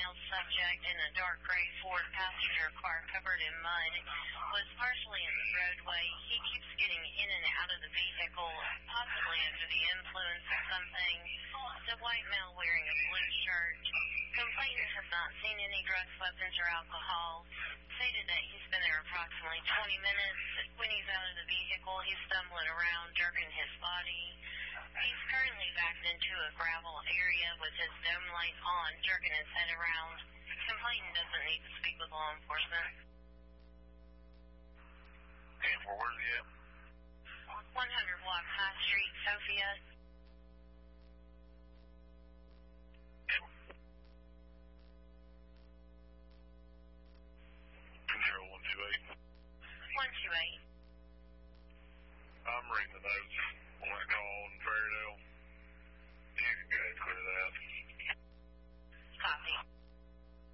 male subject in a dark gray Ford passenger car covered in mud was partially in the roadway. He keeps getting in and out of the vehicle, possibly under the influence of something. The white male wearing a blue shirt. Complainant has not seen any drugs, weapons, or alcohol. Stated that he's been there approximately 20 minutes. When he's out of the vehicle, he's stumbling around, jerking his body. He's currently backed into a gravel area with his dome light on, jerking his head around. Complainant doesn't need to speak with law enforcement. And where's he at? 100 block High Street, Sophia. Control 128. 128. I'm reading the notes.